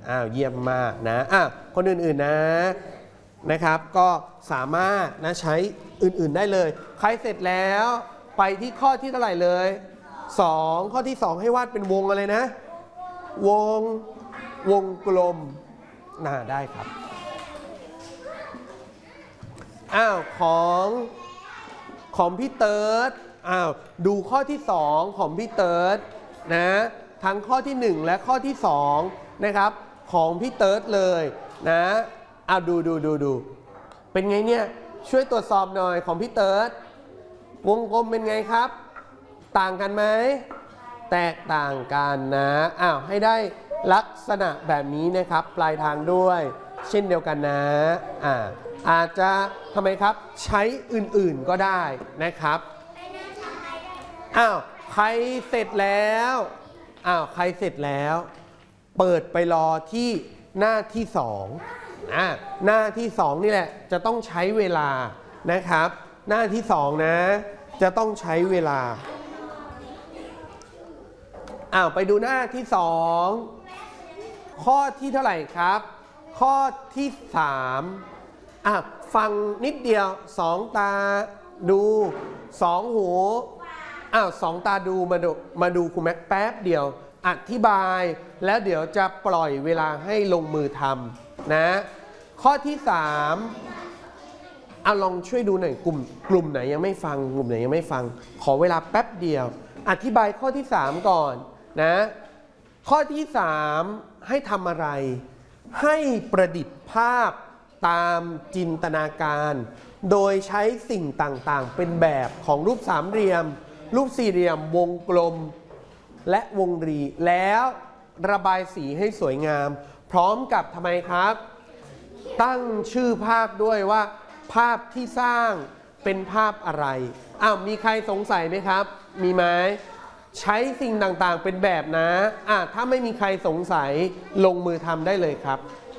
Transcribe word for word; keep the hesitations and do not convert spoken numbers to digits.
อ้าวเยี่ยมมากนะอ่ะคนอื่นๆนะนะครับก็สามารถนะใช้อื่นๆได้เลยใครเสร็จแล้วไปที่ข้อที่เท่าไหร่เลยสองข้อที่สองให้วาดเป็นวงอะไรนะวงวงกลมน่าได้ครับอ้าวของของพี่เติร์ดอ้าวดูข้อที่สองของพี่เติร์ดนะทั้งข้อที่หนึ่งและข้อที่สองนะครับของพี่เติร์ดเลยนะอ้าวดูดูดูดูเป็นไงเนี่ยช่วยตรวจสอบหน่อยของพี่เติร์ดวงกลมเป็นไงครับต่างกันไหมแตกต่างกันนะอ้าวให้ได้ลักษณะแบบนี้นะครับปลายทางด้วยเช่นเดียวกันนะอ่าอาจจะทำไมครับใช้อื่นๆก็ได้นะครับอ้าวใครเสร็จแล้วอ้าวใครเสร็จแล้วเปิดไปรอที่หน้าที่สองอ่าหน้าที่สองนี่แหละจะต้องใช้เวลานะครับหน้าที่สองนะจะต้องใช้เวลาอ้าวไปดูหน้าที่สองข้อที่เท่าไหร่ครับข้อที่สามอ่ะฟังนิดเดียวสองตาดูสองหูอ้าวสองตาดูมาดูมาดูครูแม็กแป๊บเดียวอธิบายแล้วเดี๋ยวจะปล่อยเวลาให้ลงมือทำนะข้อที่สามเอาลองช่วยดูหน่อยกลุ่มกลุ่มไหนยังไม่ฟังกลุ่มไหนยังไม่ฟังขอเวลาแป๊บเดียวอธิบายข้อที่สามก่อนนะข้อที่สามให้ทำอะไรให้ประดิษฐ์ภาพตามจินตนาการโดยใช้สิ่งต่างๆเป็นแบบของรูปสามเหลี่ยมรูปสี่เหลี่ยมวงกลมและวงรีแล้วระบายสีให้สวยงามพร้อมกับทำไมครับตั้งชื่อภาพด้วยว่าภาพที่สร้างเป็นภาพอะไรอ้าวมีใครสงสัยไหมครับมีไหมใช้สิ่งต่างๆเป็นแบบนะอ่ะถ้าไม่มีใครสงสัยลงมือทำได้เลยครับ